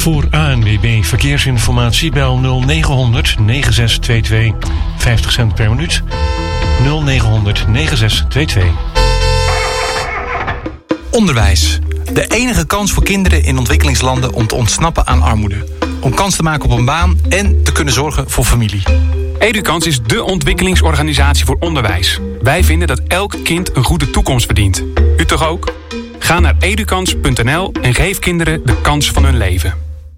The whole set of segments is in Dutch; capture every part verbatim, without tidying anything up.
Voor A N W B Verkeersinformatie bel nul negen negen zes twee twee vijftig cent per minuut. nul negen negen zes twee twee. Onderwijs. De enige kans voor kinderen in ontwikkelingslanden om te ontsnappen aan armoede. Om kans te maken op een baan en te kunnen zorgen voor familie. Edukans is dé ontwikkelingsorganisatie voor onderwijs. Wij vinden dat elk kind een goede toekomst verdient. U toch ook? Ga naar edukans punt n l en geef kinderen de kans van hun leven.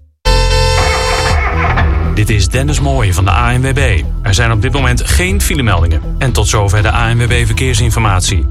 Dit is Dennis Mooij van de A N W B. Er zijn op dit moment geen filemeldingen. En tot zover de A N W B Verkeersinformatie.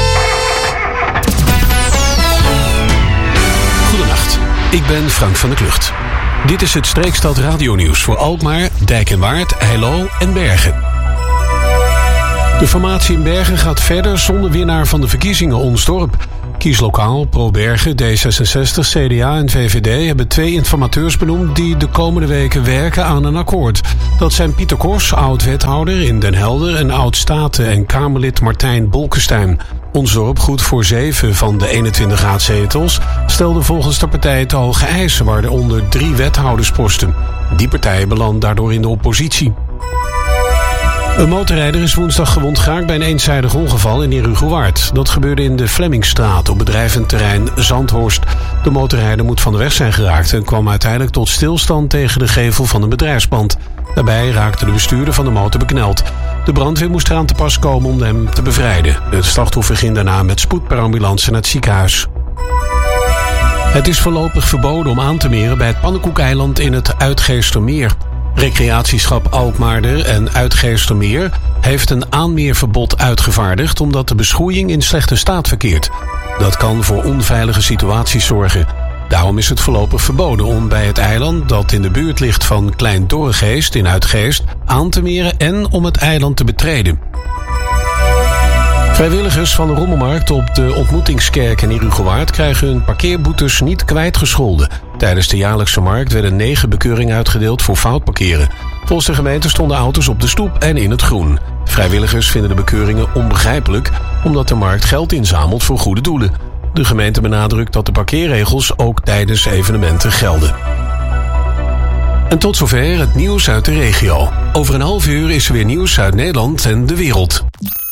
Goedenacht, ik ben Frank van der Klucht. Dit is het Streekstad Radionieuws voor Alkmaar, Dijk en Waard, Heilo en Bergen. De formatie in Bergen gaat verder zonder winnaar van de verkiezingen Onsdorp. Kieslokaal, Pro-Bergen, D zesenzestig, C D A en V V D hebben twee informateurs benoemd die de komende weken werken aan een akkoord. Dat zijn Pieter Kors, oud-wethouder in Den Helder, en oud-staten- en Kamerlid Martijn Bolkestein. Onsdorp, goed voor zeven van de eenentwintig raadzetels, stelde volgens de partij te hoge eisen, waaronder drie wethoudersposten. Die partij belandt daardoor in de oppositie. Een motorrijder is woensdag gewond geraakt bij een eenzijdig ongeval in Herugewaard. Dat gebeurde in de Flemmingstraat op bedrijventerrein Zandhorst. De motorrijder moet van de weg zijn geraakt en kwam uiteindelijk tot stilstand tegen de gevel van een bedrijfspand. Daarbij raakte de bestuurder van de motor bekneld. De brandweer moest eraan te pas komen om hem te bevrijden. Het slachtoffer ging daarna met spoed per ambulance naar het ziekenhuis. Het is voorlopig verboden om aan te meren bij het Pannenkoekeiland in het Uitgeestermeer. Recreatieschap Alkmaarder en Uitgeestermeer heeft een aanmeerverbod uitgevaardigd omdat de beschoeiing in slechte staat verkeert. Dat kan voor onveilige situaties zorgen. Daarom is het voorlopig verboden om bij het eiland, dat in de buurt ligt van Klein Dorregeest in Uitgeest, aan te meren en om het eiland te betreden. Vrijwilligers van de Rommelmarkt op de Ontmoetingskerk in Herugewaard krijgen hun parkeerboetes niet kwijtgescholden. Tijdens de jaarlijkse markt werden negen bekeuringen uitgedeeld voor fout parkeren. Volgens de gemeente stonden auto's op de stoep en in het groen. Vrijwilligers vinden de bekeuringen onbegrijpelijk, omdat de markt geld inzamelt voor goede doelen. De gemeente benadrukt dat de parkeerregels ook tijdens evenementen gelden. En tot zover het nieuws uit de regio. Over een half uur is er weer nieuws uit Nederland en de wereld.